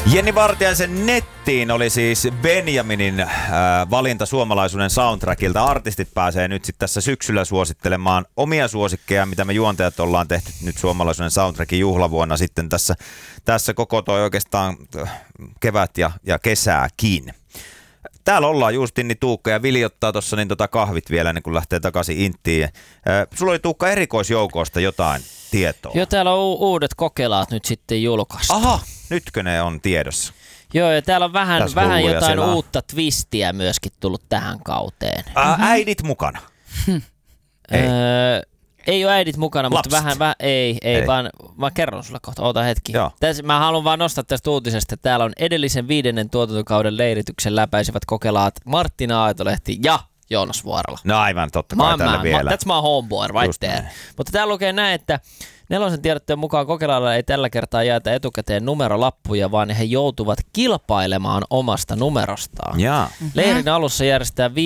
Jenni Vartiaisen Nettiin oli siis Benjaminin valinta suomalaisuuden soundtrackilta. Artistit pääsee nyt sitten tässä syksyllä suosittelemaan omia suosikkeja, mitä me juontajat ollaan tehty nyt suomalaisuuden soundtrackin juhlavuonna sitten tässä koko toi oikeastaan kevät ja kesääkin. Täällä ollaan Justinni, Tuukka ja Vili ottaa tuossa niin kahvit vielä ennen kuin lähtee takaisin Inttiin. Sulla oli Tuukka erikoisjoukosta jotain tietoa. Joo, täällä on uudet kokelaat nyt sitten julkaistu. Aha, nytkö ne on tiedossa? Joo, ja täällä on vähän jotain siellä uutta twistiä myöskin tullut tähän kauteen. Äidit mukana? Ei ole äidit mukana, Lapset. mutta vähän ei. Vaan mä kerron sulle kohta, oota hetki. Mä haluan vaan nostaa tästä uutisesta, että täällä on edellisen 5. tuotantokauden leirityksen läpäisivät kokelaat Marttina Aitolehti ja Joonas Vuorala. No aivan, totta kai tällä vielä. That's my homeboy right there. Mutta täällä lukee näin, että Nelosen tiedotteen mukaan kokelailla ei tällä kertaa jaeta etukäteen numerolappuja, vaan he joutuvat kilpailemaan omasta numerostaan. Leirin alussa järjestetään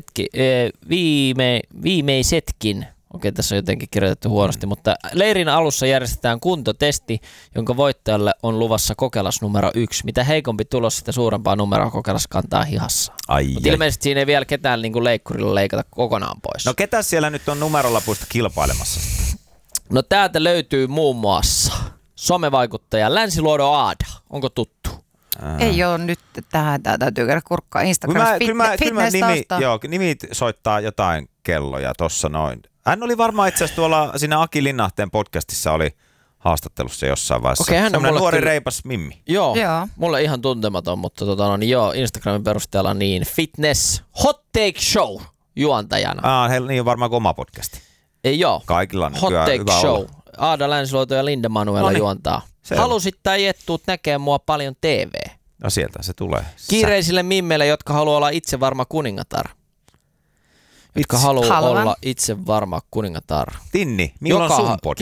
viimeisetkin. Okei, tässä on jotenkin kirjoitettu huonosti, mutta leirin alussa järjestetään kuntotesti, jonka voittajalle on luvassa kokelas numero 1. Mitä heikompi tulos, sitä suurempaa numeroa kokelas kantaa hihassa. Mutta ilmeisesti siinä ei vielä ketään niin kuin leikkurilla leikata kokonaan pois. No ketä siellä nyt on numerolapuista kilpailemassa? No täältä löytyy muun muassa somevaikuttaja Länsiluodon Aada. Onko tuttu? Ei ole nyt tähän. Tää täytyy käydä kurkkaa Instagramissa. Nimi soittaa jotain kelloja tossa noin. Hän oli varmaan itse asiassa tuolla siinä Aki Linnahteen podcastissa oli haastattelussa jossain vaiheessa. Okei, hän on nuori reipas mimmi. Joo, mulle ihan tuntematon, mutta Instagramin perusteella niin Fitness Hot Take Show juontajana. Heillä niin on varmaan oma podcasti. Ei joo. Kaikilla on Hot Take hyvä Show. olla. Aada Länsiluoto ja Linda Manuela juontaa. Halusit tai et tuut näkee mua paljon TV. No sieltä se tulee. Kiireisille mimmeille, jotka haluaa olla itse varma kuningatar. Jotka haluaa olla itse varma kuningatar. Tinni, milloin sun podcast?